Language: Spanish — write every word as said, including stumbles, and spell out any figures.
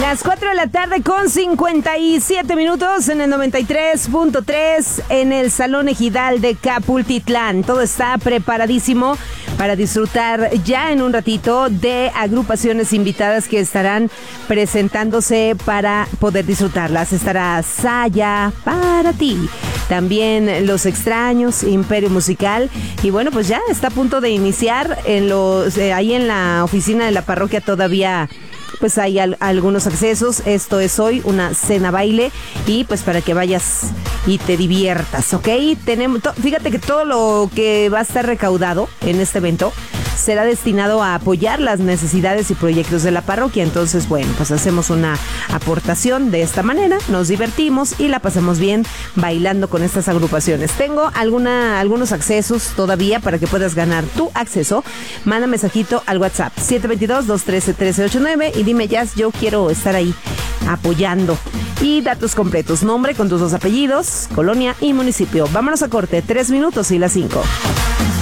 Las cuatro de la tarde con cincuenta y siete minutos en el noventa y tres punto tres en el Salón Ejidal de Capultitlán. Todo está preparadísimo para disfrutar ya en un ratito de agrupaciones invitadas que estarán presentándose para poder disfrutarlas. Estará Saya para ti, también Los Extraños, Imperio Musical, y bueno, pues ya está a punto de iniciar en los eh, ahí en la oficina de la parroquia todavía. Pues hay al, algunos accesos. Esto es hoy una cena baile y pues para que vayas y te diviertas, ¿ok? Tenemos, to, fíjate que todo lo que va a estar recaudado en este evento será destinado a apoyar las necesidades y proyectos de la parroquia. Entonces, bueno, pues hacemos una aportación de esta manera, nos divertimos y la pasamos bien bailando con estas agrupaciones. Tengo alguna, algunos accesos todavía para que puedas ganar tu acceso. Manda mensajito al WhatsApp siete dos dos, dos uno tres, uno tres ocho nueve y dime, Jazz, yo quiero estar ahí apoyando. Y datos completos, nombre con tus dos apellidos, colonia y municipio. Vámonos a corte, tres minutos y las cinco.